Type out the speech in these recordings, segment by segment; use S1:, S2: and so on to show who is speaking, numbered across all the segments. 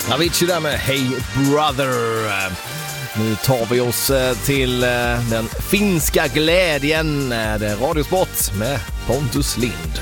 S1: Avicii där med Hey Brother. Nu tar vi oss till den finska glädjen. Det är Radiosport med Pontus Lind.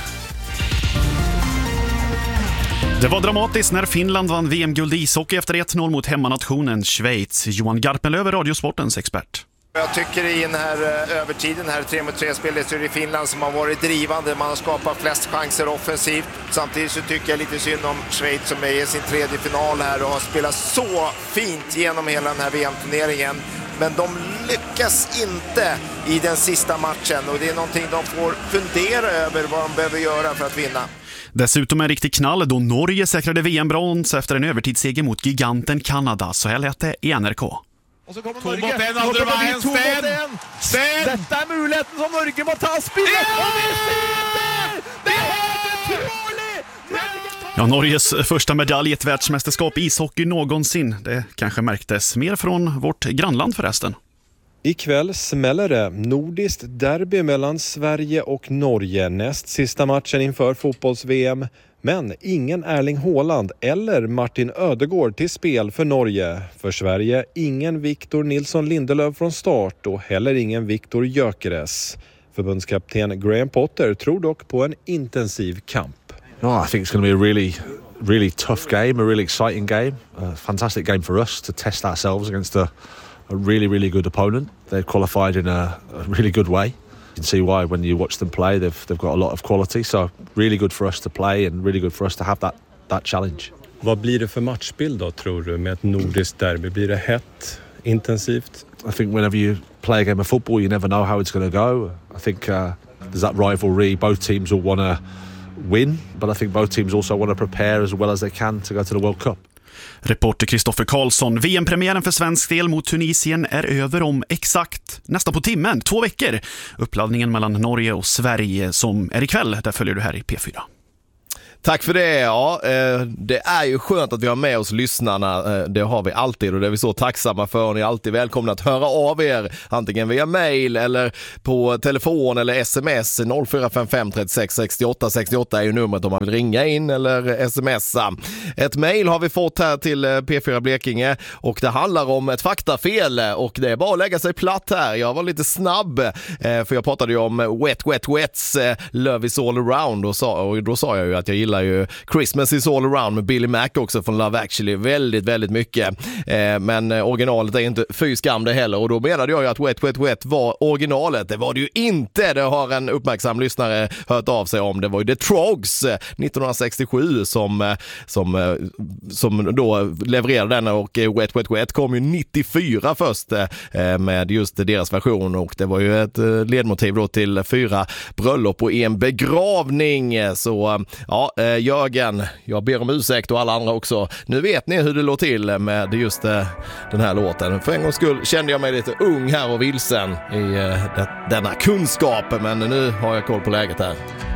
S2: Det var dramatiskt när Finland vann VM-guld i ishockey efter 1-0 mot hemmanationen Schweiz. Johan Garpenlöv, Radiosportens expert.
S3: Jag tycker i den här övertiden, här 3-mot-3-spelet, så är det Finland som har varit drivande. Man har skapat flest chanser offensivt. Samtidigt så tycker jag lite synd om Schweiz som är i sin tredje final här och har spelat så fint genom hela den här VM-turneringen. Men de lyckas inte i den sista matchen och det är någonting de får fundera över vad de behöver göra för att vinna.
S2: Dessutom en riktig knall då Norge säkrade VM-brons efter en övertidsseger mot giganten Kanada. Så här lät det i NRK.
S4: Och så kommer Norge. Sten! Detta är muligheten som Norge må ta spelet. Och vi ser det! Det är helt otroligt!
S2: Ja, Norges första medalj i ett världsmästerskap i ishockey någonsin. Det kanske märktes mer från vårt grannland förresten.
S5: Ikväll smäller det. Nordiskt derby mellan Sverige och Norge. Näst sista matchen inför fotbolls-VM. Men ingen Erling Haaland eller Martin Ödegård till spel för Norge. För Sverige ingen Victor Nilsson Lindelöf från start och heller ingen Victor Gyökeres. Förbundskapten Graham Potter tror dock på en intensiv kamp.
S6: I think it's going to be a really tough game, a really exciting game. A fantastic game for us to test ourselves against a really good opponent. They've qualified in a really good way. You can see why when you watch them play. They've got a lot of quality, so really good for us to play and really good for us to have that challenge.
S5: Vad blir det för matchbild då, tror du, med ett nordiskt derby? Blir det hett, intensivt?
S6: I think whenever you play a game of football, you never know how it's going to go. I think there's that rivalry. Both teams will want to win, but I think both teams also want to prepare as well as they can to go to the World Cup.
S2: Reporter Kristoffer Karlsson. VM-premiären för svensk del mot Tunisien är över om exakt nästan på timmen, 2 veckor. Uppladdningen mellan Norge och Sverige som är ikväll, där följer du här i P4.
S1: Tack för det. Ja, det är ju skönt att vi har med oss lyssnarna. Det har vi alltid och det är vi så tacksamma för. Ni är alltid välkomna att höra av er, antingen via mail eller på telefon eller sms. 0455 36 68 68 är ju numret om man vill ringa in eller smsa. Ett mail har vi fått här till P4 Blekinge och det handlar om ett faktafel och det är bara att lägga sig platt här. Jag var lite snabb för jag pratade ju om Wets Love is all around och då sa jag ju att jag gillar ju Christmas is all around med Billy Mac också från Love Actually väldigt mycket. Men originalet är inte fy skam det heller och då menade jag ju att Wet var originalet. Det var det ju inte. Det har en uppmärksam lyssnare hört av sig om. Det var ju The Trogs 1967 som då levererade den och Wet kom ju 94 först med just deras version och det var ju ett ledmotiv då till 4 bröllop och en begravning. Så ja, Jörgen, jag ber om ursäkt och alla andra också. Nu vet ni hur det låter till med just den här låten. För en gångs skull kände jag mig lite ung här och vilsen i denna kunskap, men nu har jag koll på läget här.